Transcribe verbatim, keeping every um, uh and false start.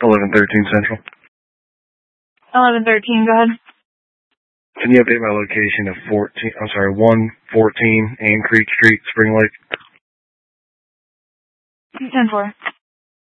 eleven thirteen Central. eleven thirteen, go ahead. Can you update my location of fourteen, I'm sorry, one fourteen Ann Creek Street, Spring Lake? ten four.